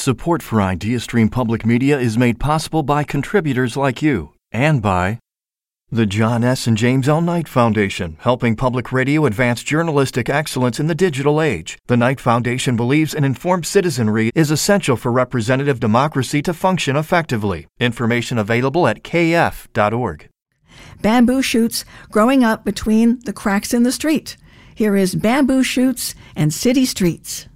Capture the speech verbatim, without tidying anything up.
Support for IdeaStream Public Media is made possible by contributors like you and by the John S. and James L. Knight Foundation, helping public radio advance journalistic excellence in the digital age. The Knight Foundation believes an informed citizenry is essential for representative democracy to function effectively. Information available at k f dot org. Bamboo shoots growing up between the cracks in the street. Here is Bamboo Shoots and City Streets.